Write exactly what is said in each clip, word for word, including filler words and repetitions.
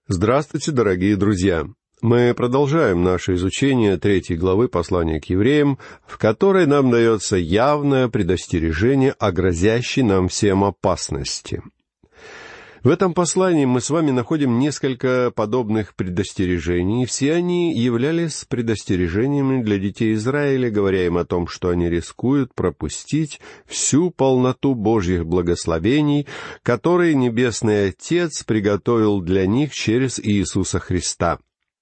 Здравствуйте, дорогие друзья! Мы продолжаем наше изучение третьей главы послания к евреям, в которой нам дается явное предостережение о грозящей нам всем опасности. В этом послании мы с вами находим несколько подобных предостережений, и все они являлись предостережениями для детей Израиля, говоря им о том, что они рискуют пропустить всю полноту Божьих благословений, которые Небесный Отец приготовил для них через Иисуса Христа.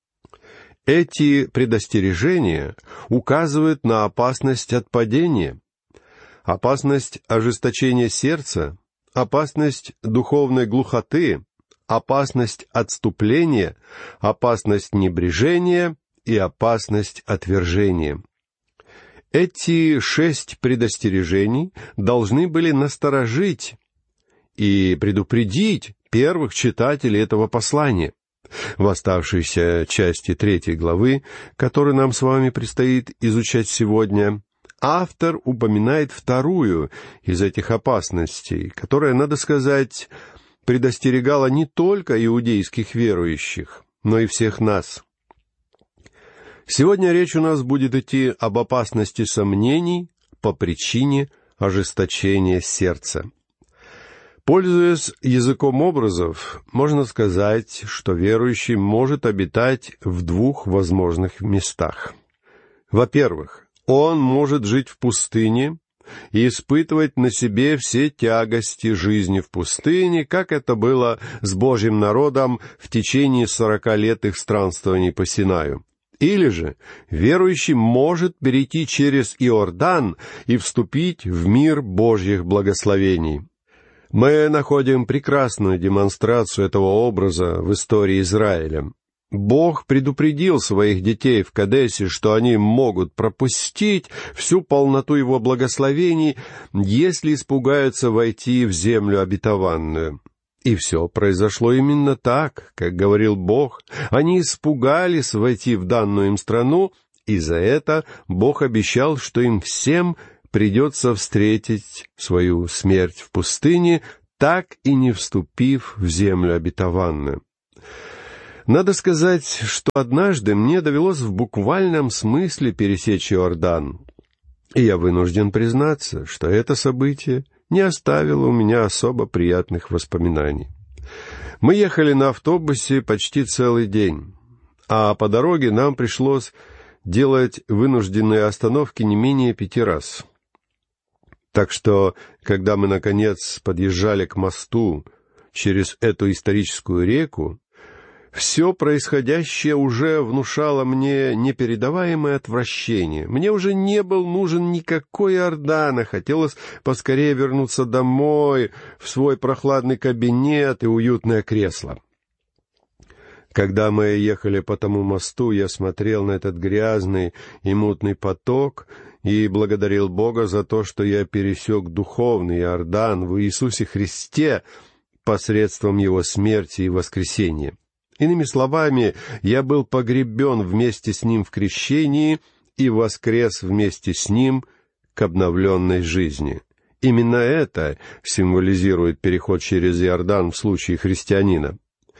Эти предостережения указывают на опасность отпадения, опасность ожесточения сердца, опасность духовной глухоты, опасность отступления, опасность небрежения и опасность отвержения. Эти шесть предостережений должны были насторожить и предупредить первых читателей этого послания. В оставшейся части третьей главы, которую нам с вами предстоит изучать сегодня, автор упоминает вторую из этих опасностей, которая, надо сказать, предостерегала не только иудейских верующих, но и всех нас. Сегодня речь у нас будет идти об опасности сомнений по причине ожесточения сердца. Пользуясь языком образов, можно сказать, что верующий может обитать в двух возможных местах. Во-первых, он может жить в пустыне и испытывать на себе все тягости жизни в пустыне, как это было с Божьим народом в течение сорока лет их странствований по Синаю. Или же верующий может перейти через Иордан и вступить в мир Божьих благословений. Мы находим прекрасную демонстрацию этого образа в истории Израиля. Бог предупредил своих детей в Кадесе, что они могут пропустить всю полноту Его благословений, если испугаются войти в землю обетованную. И все произошло именно так, как говорил Бог. Они испугались войти в данную им страну, и за это Бог обещал, что им всем придется встретить свою смерть в пустыне, так и не вступив в землю обетованную. Надо сказать, что однажды мне довелось в буквальном смысле пересечь Иордан, и я вынужден признаться, что это событие не оставило у меня особо приятных воспоминаний. Мы ехали на автобусе почти целый день, а по дороге нам пришлось делать вынужденные остановки не менее пяти раз. Так что, когда мы, наконец, подъезжали к мосту через эту историческую реку, все происходящее уже внушало мне непередаваемое отвращение. Мне уже не был нужен никакой Иордан, а хотелось поскорее вернуться домой, в свой прохладный кабинет и уютное кресло. Когда мы ехали по тому мосту, я смотрел на этот грязный и мутный поток и благодарил Бога за то, что я пересек духовный Иордан в Иисусе Христе посредством Его смерти и воскресения. Иными словами, я был погребен вместе с Ним в крещении и воскрес вместе с Ним к обновленной жизни. Именно это символизирует переход через Иордан в случае христианина.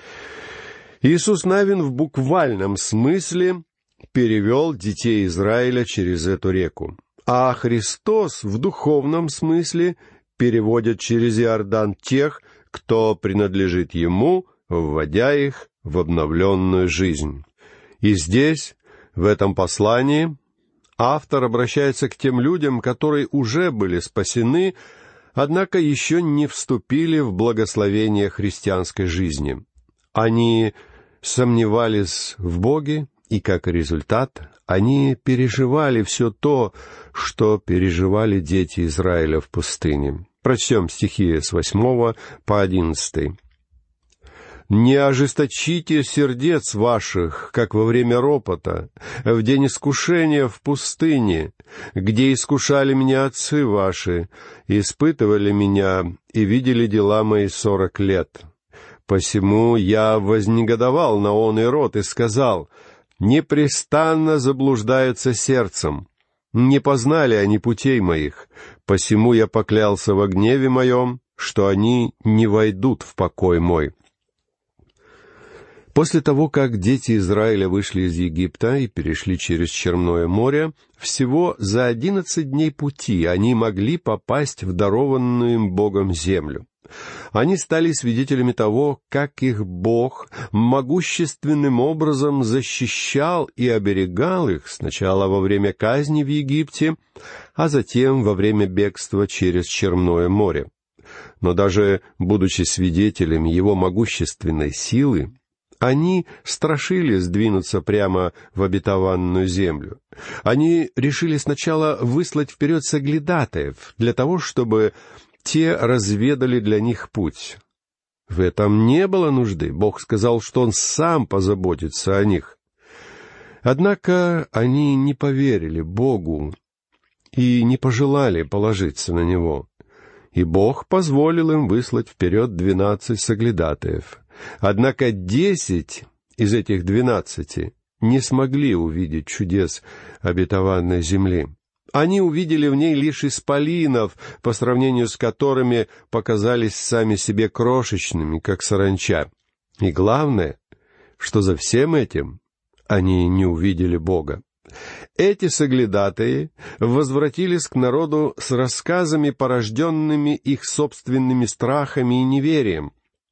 Иисус Навин в буквальном смысле перевел детей Израиля через эту реку, а Христос в духовном смысле переводит через Иордан тех, кто принадлежит Ему, вводя их в обновленную жизнь. И здесь, в этом послании, автор обращается к тем людям, которые уже были спасены, однако еще не вступили в благословение христианской жизни. Они сомневались в Боге, и как результат, они переживали все то, что переживали дети Израиля в пустыне. Прочтем стихи с восьмого по одиннадцатый. «Не ожесточите сердец ваших, как во время ропота, в день искушения в пустыне, где искушали меня отцы ваши, испытывали меня и видели дела мои сорок лет. Посему я вознегодовал на он и род и сказал: непрестанно заблуждаются сердцем, не познали они путей моих, посему я поклялся во гневе моем, что они не войдут в покой мой». После того, как дети Израиля вышли из Египта и перешли через Черное море, всего за одиннадцать дней пути они могли попасть в дарованную им Богом землю. Они стали свидетелями того, как их Бог могущественным образом защищал и оберегал их сначала во время казни в Египте, а затем во время бегства через Черное море. Но даже будучи свидетелями Его могущественной силы, они страшились двинуться прямо в обетованную землю. Они решили сначала выслать вперед соглядатаев для того, чтобы те разведали для них путь. В этом не было нужды. Бог сказал, что Он сам позаботится о них. Однако они не поверили Богу и не пожелали положиться на Него. И Бог позволил им выслать вперед двенадцать соглядатаев. Однако десять из этих двенадцати не смогли увидеть чудес обетованной земли. Они увидели в ней лишь исполинов, по сравнению с которыми показались сами себе крошечными, как саранча. И главное, что за всем этим они не увидели Бога. Эти соглядатаи возвратились к народу с рассказами, порожденными их собственными страхами и неверием.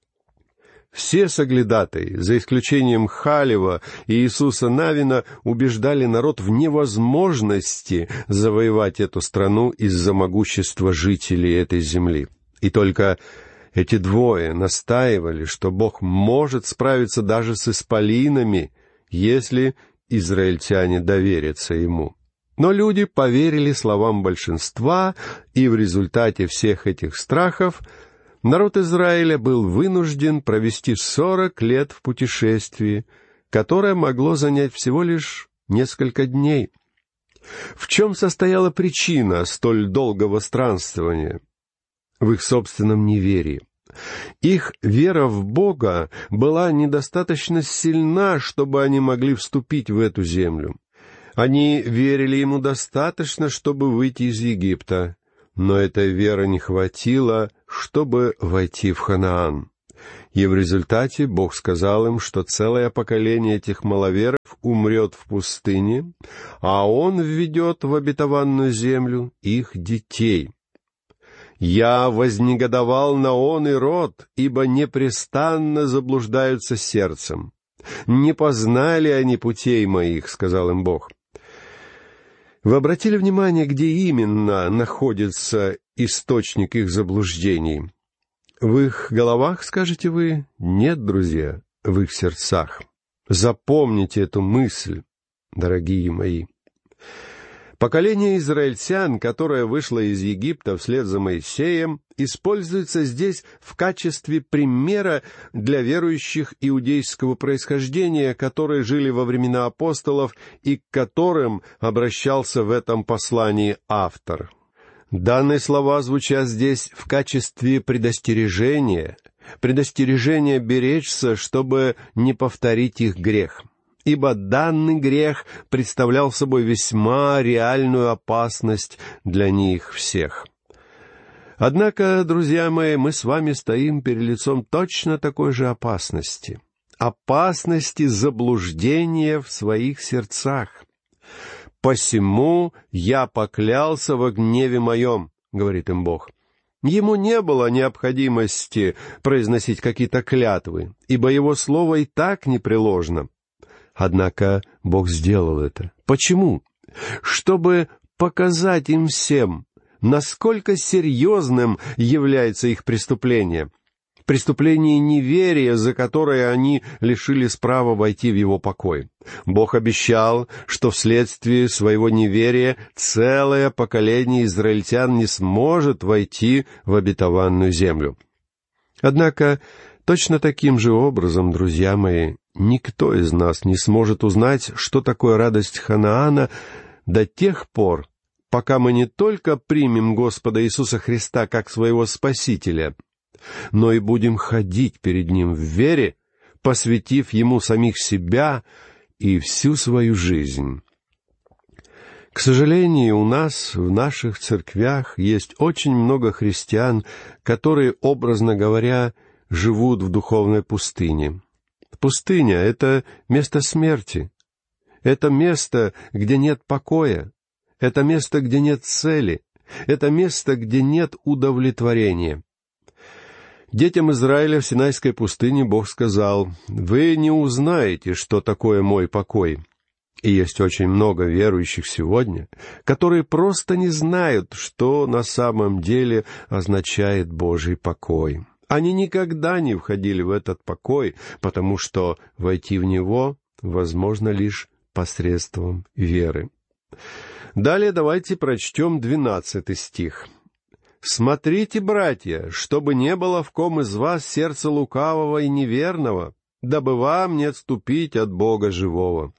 Все соглядатаи, за исключением Халева и Иисуса Навина, убеждали народ в невозможности завоевать эту страну из-за могущества жителей этой земли. И только эти двое настаивали, что Бог может справиться даже с исполинами, если израильтяне доверятся Ему. Но люди поверили словам большинства, и в результате всех этих страхов народ Израиля был вынужден провести сорок лет в путешествии, которое могло занять всего лишь несколько дней. В чем состояла причина столь долгого странствования? В их собственном неверии. Их вера в Бога была недостаточно сильна, чтобы они могли вступить в эту землю. Они верили Ему достаточно, чтобы выйти из Египта, но этой веры не хватило, чтобы войти в Ханаан. И в результате Бог сказал им, что целое поколение этих маловеров умрет в пустыне, а Он введет в обетованную землю их детей. «Я вознегодовал на он и род, ибо непрестанно заблуждаются сердцем. Не познали они путей моих», — сказал им Бог. Вы обратили внимание, где именно находится источник их заблуждений? В их головах, скажете вы? Нет, друзья, в их сердцах. Запомните эту мысль, дорогие мои. Поколение израильтян, которое вышло из Египта вслед за Моисеем, используется здесь в качестве примера для верующих иудейского происхождения, которые жили во времена апостолов и к которым обращался в этом послании автор. Данные слова звучат здесь в качестве предостережения, предостережения беречься, чтобы не повторить их грех. Ибо данный грех представлял собой весьма реальную опасность для них всех. Однако, друзья мои, мы с вами стоим перед лицом точно такой же опасности. Опасности заблуждения в своих сердцах. «Посему я поклялся во гневе моем», — говорит им Бог. Ему не было необходимости произносить какие-то клятвы, ибо Его слово и так непреложно. Однако Бог сделал это. Почему? Чтобы показать им всем, насколько серьезным является их преступление. Преступление неверия, за которое они лишились права войти в Его покой. Бог обещал, что вследствие своего неверия целое поколение израильтян не сможет войти в обетованную землю. Однако, точно таким же образом, друзья мои, никто из нас не сможет узнать, что такое радость Ханаана до тех пор, пока мы не только примем Господа Иисуса Христа как своего Спасителя, но и будем ходить перед Ним в вере, посвятив Ему самих себя и всю свою жизнь. К сожалению, у нас в наших церквях есть очень много христиан, которые, образно говоря, живут в духовной пустыне. Пустыня — это место смерти. Это место, где нет покоя. Это место, где нет цели. Это место, где нет удовлетворения. Детям Израиля в Синайской пустыне Бог сказал: «Вы не узнаете, что такое мой покой». И есть очень много верующих сегодня, которые просто не знают, что на самом деле означает Божий покой. Они никогда не входили в этот покой, потому что войти в него возможно лишь посредством веры. Далее давайте прочтем двенадцатый стих. «Смотрите, братья, чтобы не было в ком из вас сердца лукавого и неверного, дабы вам не отступить от Бога живого».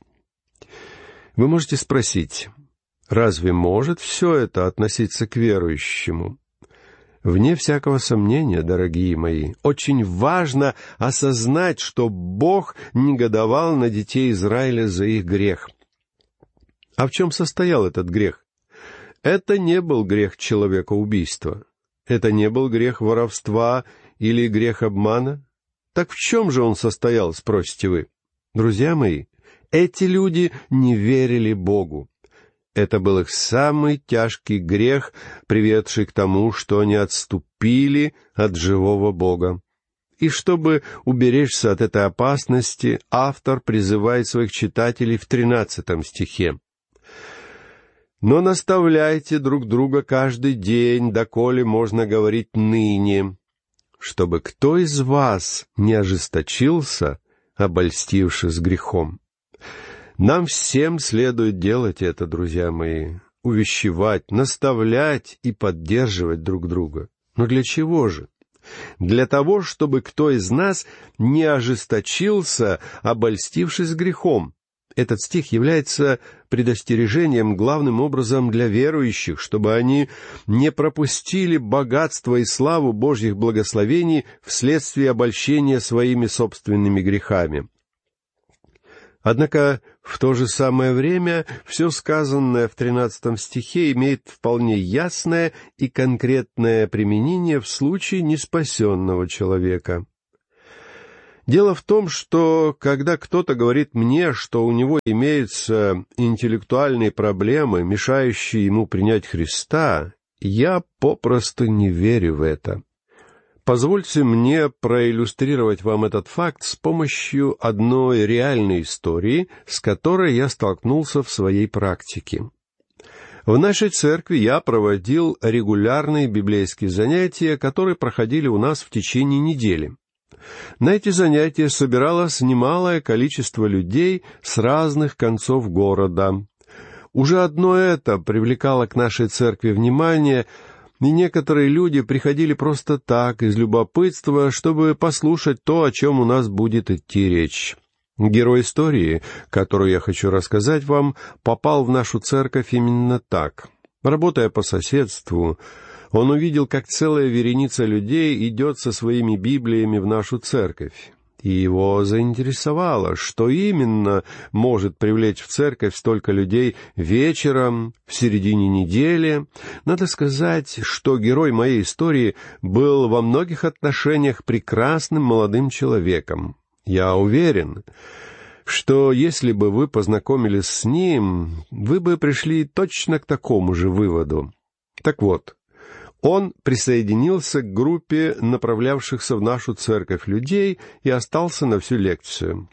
Вы можете спросить, разве может все это относиться к верующему? Вне всякого сомнения, дорогие мои, очень важно осознать, что Бог негодовал на детей Израиля за их грех. А в чем состоял этот грех? Это не был грех человекоубийства. Это не был грех воровства или грех обмана. Так в чем же он состоял, спросите вы? Друзья мои, эти люди не верили Богу. Это был их самый тяжкий грех, приведший к тому, что они отступили от живого Бога. И чтобы уберечься от этой опасности, автор призывает своих читателей в тринадцатом стихе. «Но наставляйте друг друга каждый день, доколе можно говорить ныне, чтобы кто из вас не ожесточился, обольстившись грехом». Нам всем следует делать это, друзья мои, увещевать, наставлять и поддерживать друг друга. Но для чего же? Для того, чтобы кто из нас не ожесточился, обольстившись грехом. Этот стих является предостережением главным образом для верующих, чтобы они не пропустили богатство и славу Божьих благословений вследствие обольщения своими собственными грехами. Однако в то же самое время все сказанное в тринадцатом стихе имеет вполне ясное и конкретное применение в случае неспасенного человека. Дело в том, что когда кто-то говорит мне, что у него имеются интеллектуальные проблемы, мешающие ему принять Христа, я попросту не верю в это. Позвольте мне проиллюстрировать вам этот факт с помощью одной реальной истории, с которой я столкнулся в своей практике. В нашей церкви я проводил регулярные библейские занятия, которые проходили у нас в течение недели. На эти занятия собиралось немалое количество людей с разных концов города. Уже одно это привлекало к нашей церкви внимание, и некоторые люди приходили просто так, из любопытства, чтобы послушать то, о чем у нас будет идти речь. Герой истории, которую я хочу рассказать вам, попал в нашу церковь именно так. Работая по соседству, он увидел, как целая вереница людей идет со своими Библиями в нашу церковь. И его заинтересовало, что именно может привлечь в церковь столько людей вечером, в середине недели. Надо сказать, что герой моей истории был во многих отношениях прекрасным молодым человеком. Я уверен, что если бы вы познакомились с ним, вы бы пришли точно к такому же выводу. Так вот, он присоединился к группе направлявшихся в нашу церковь людей и остался на всю лекцию.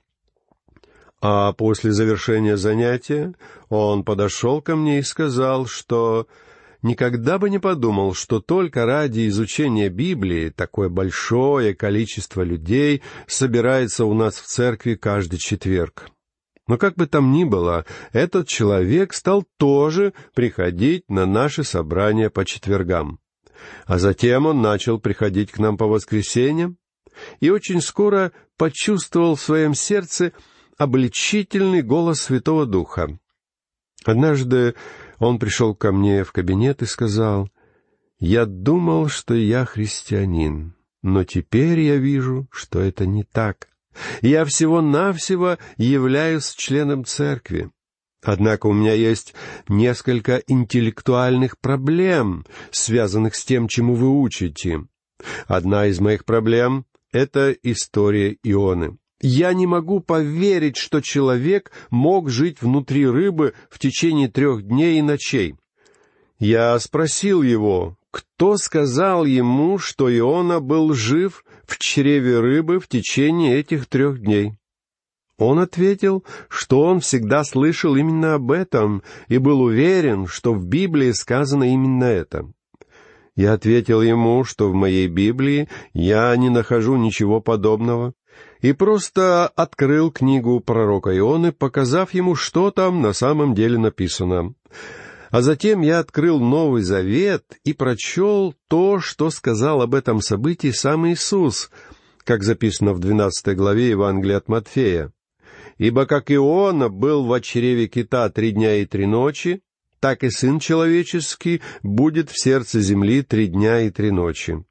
А после завершения занятия он подошел ко мне и сказал, что никогда бы не подумал, что только ради изучения Библии такое большое количество людей собирается у нас в церкви каждый четверг. Но как бы там ни было, этот человек стал тоже приходить на наши собрания по четвергам. А затем он начал приходить к нам по воскресеньям и очень скоро почувствовал в своем сердце обличительный голос Святого Духа. Однажды он пришел ко мне в кабинет и сказал: «Я думал, что я христианин, но теперь я вижу, что это не так. Я всего-навсего являюсь членом церкви. Однако у меня есть несколько интеллектуальных проблем, связанных с тем, чему вы учите. Одна из моих проблем — это история Ионы. Я не могу поверить, что человек мог жить внутри рыбы в течение трех дней и ночей. Я спросил его, кто сказал ему, что Иона был жив в чреве рыбы в течение этих трех дней. Он ответил, что он всегда слышал именно об этом и был уверен, что в Библии сказано именно это. Я ответил ему, что в моей Библии я не нахожу ничего подобного, и просто открыл книгу пророка Ионы, показав ему, что там на самом деле написано. А затем я открыл Новый Завет и прочел то, что сказал об этом событии сам Иисус, как записано в двенадцатой главе Евангелия от Матфея. «Ибо как Иона был в чреве кита три дня и три ночи, так и Сын Человеческий будет в сердце земли три дня и три ночи».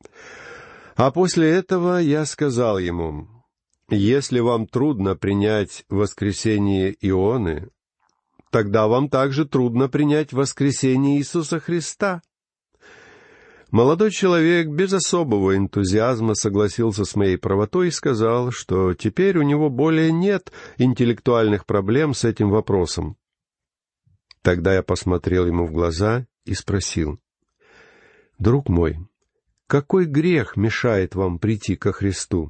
А после этого я сказал ему, «Если вам трудно принять воскресение Ионы, тогда вам также трудно принять воскресение Иисуса Христа». Молодой человек без особого энтузиазма согласился с моей правотой и сказал, что теперь у него более нет интеллектуальных проблем с этим вопросом. Тогда я посмотрел ему в глаза и спросил, «Друг мой, какой грех мешает вам прийти ко Христу?»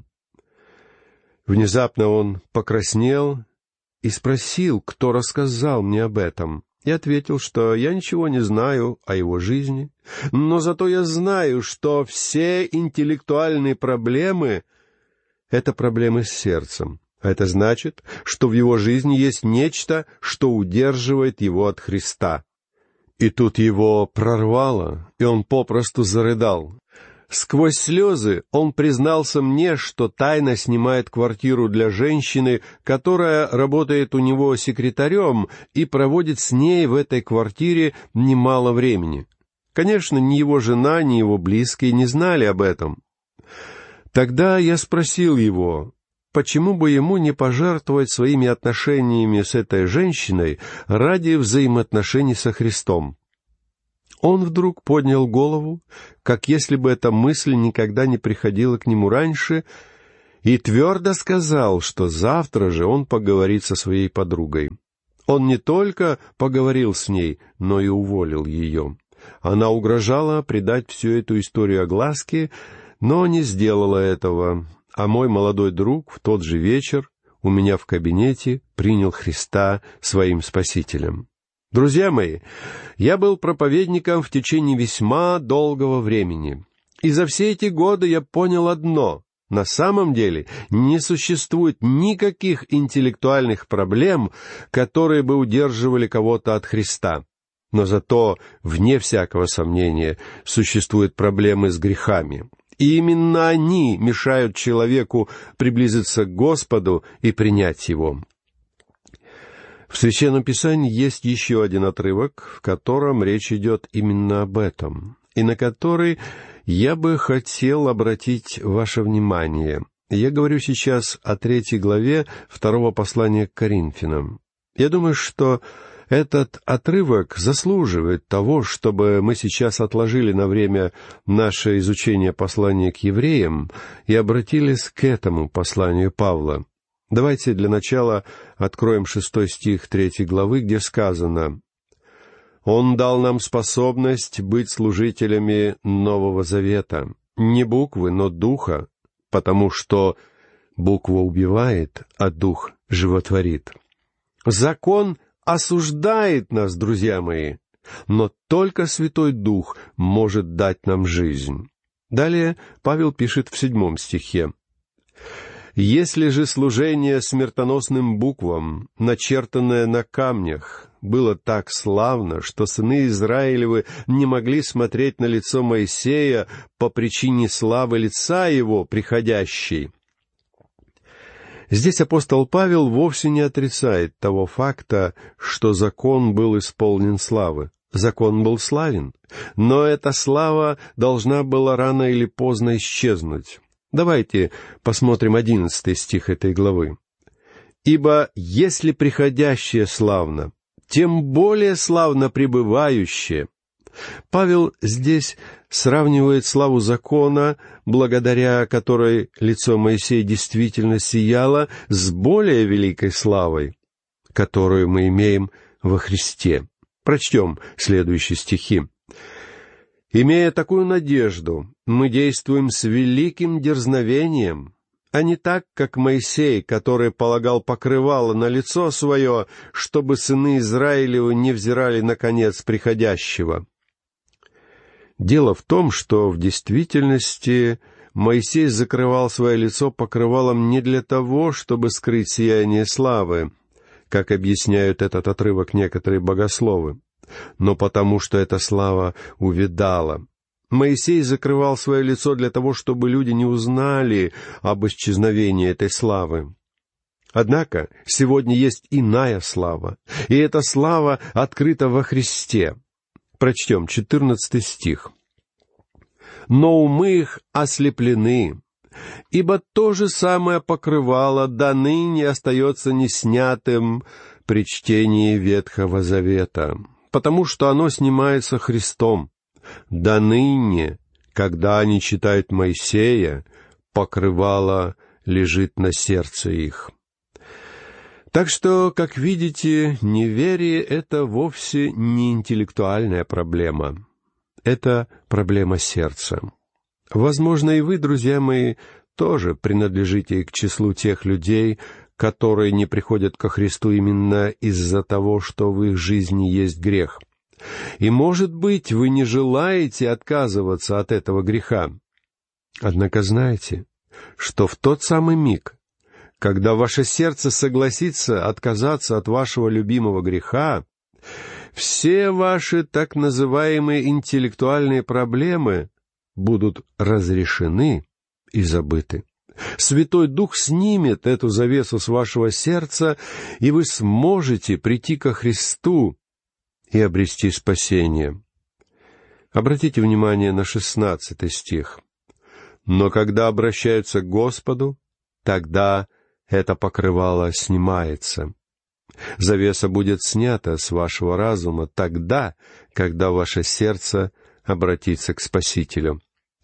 Внезапно он покраснел и спросил, кто рассказал мне об этом. Я ответил, что я ничего не знаю о его жизни, но зато я знаю, что все интеллектуальные проблемы — это проблемы с сердцем. А это значит, что в его жизни есть нечто, что удерживает его от Христа. И тут его прорвало, и он попросту зарыдал. Сквозь слезы он признался мне, что тайно снимает квартиру для женщины, которая работает у него секретарем и проводит с ней в этой квартире немало времени. Конечно, ни его жена, ни его близкие не знали об этом. Тогда я спросил его, почему бы ему не пожертвовать своими отношениями с этой женщиной ради взаимоотношений со Христом. Он вдруг поднял голову, как если бы эта мысль никогда не приходила к нему раньше, и твердо сказал, что завтра же он поговорит со своей подругой. Он не только поговорил с ней, но и уволил ее. Она угрожала придать всю эту историю огласке, но не сделала этого, а мой молодой друг в тот же вечер у меня в кабинете принял Христа своим Спасителем. Друзья мои, я был проповедником в течение весьма долгого времени, и за все эти годы я понял одно: на самом деле не существует никаких интеллектуальных проблем, которые бы удерживали кого-то от Христа. Но зато, вне всякого сомнения, существуют проблемы с грехами. И именно они мешают человеку приблизиться к Господу и принять Его. В Священном Писании есть еще один отрывок, в котором речь идет именно об этом, и на который я бы хотел обратить ваше внимание. Я говорю сейчас о третьей главе второго послания к Коринфянам. Я думаю, что этот отрывок заслуживает того, чтобы мы сейчас отложили на время наше изучение послания к евреям и обратились к этому посланию Павла. Давайте для начала откроем шестой стих третьей главы, где сказано: «Он дал нам способность быть служителями Нового Завета, не буквы, но духа, потому что буква убивает, а дух животворит». Закон осуждает нас, друзья мои, но только Святой Дух может дать нам жизнь. Далее Павел пишет в седьмом стихе: «Если же служение смертоносным буквам, начертанное на камнях, было так славно, что сыны Израилевы не могли смотреть на лицо Моисея по причине славы лица его приходящей». Здесь апостол Павел вовсе не отрицает того факта, что закон был исполнен славы. Закон был славен, но эта слава должна была рано или поздно исчезнуть. Давайте посмотрим одиннадцатый стих этой главы. «Ибо если приходящее славно, тем более славно пребывающее. Павел здесь сравнивает славу закона, благодаря которой лицо Моисея действительно сияло, с более великой славой, которую мы имеем во Христе. Прочтем следующие стихи. «Имея такую надежду, мы действуем с великим дерзновением, а не так, как Моисей, который полагал покрывало на лицо свое, чтобы сыны Израилевы не взирали на конец приходящего». Дело в том, что в действительности Моисей закрывал свое лицо покрывалом не для того, чтобы скрыть сияние славы, как объясняют этот отрывок некоторые богословы, но потому что эта слава увядала. Моисей закрывал свое лицо для того, чтобы люди не узнали об исчезновении этой славы. Однако сегодня есть иная слава, и эта слава открыта во Христе. Прочтем четырнадцатый стих. «Но умы их ослеплены, ибо то же самое покрывало до ныне остается неснятым при чтении Ветхого Завета, потому что оно снимается Христом. До ныне, когда они читают Моисея, покрывало лежит на сердце их». Так что, как видите, неверие — это вовсе не интеллектуальная проблема. Это проблема сердца. Возможно, и вы, друзья мои, тоже принадлежите к числу тех людей, которые не приходят ко Христу именно из-за того, что в их жизни есть грех. И, может быть, вы не желаете отказываться от этого греха. Однако знайте, что в тот самый миг, когда ваше сердце согласится отказаться от вашего любимого греха, все ваши так называемые интеллектуальные проблемы будут разрешены и забыты. Святой Дух снимет эту завесу с вашего сердца, и вы сможете прийти ко Христу и обрести спасение. Обратите внимание на шестнадцатый стих. «Но когда обращаются к Господу, тогда это покрывало снимается». Завеса будет снята с вашего разума тогда, когда ваше сердце обратится к Спасителю.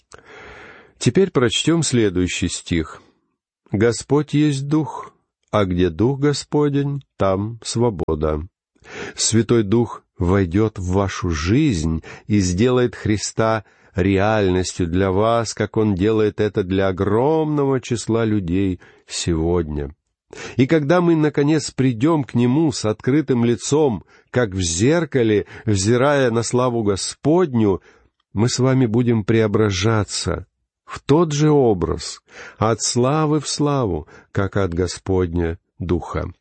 Теперь прочтем следующий стих. «Господь есть Дух, а где Дух Господень, там свобода». Святой Дух войдет в вашу жизнь и сделает Христа реальностью для вас, как Он делает это для огромного числа людей сегодня. И когда мы, наконец, придем к Нему с открытым лицом, как в зеркале, взирая на славу Господню, мы с вами будем преображаться в тот же образ, от славы в славу, как от Господня Духа.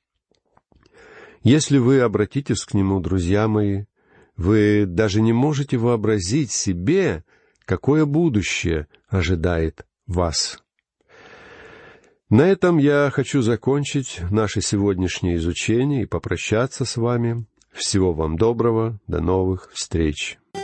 Если вы обратитесь к Нему, друзья мои, вы даже не можете вообразить себе, какое будущее ожидает вас. На этом я хочу закончить наше сегодняшнее изучение и попрощаться с вами. Всего вам доброго, до новых встреч.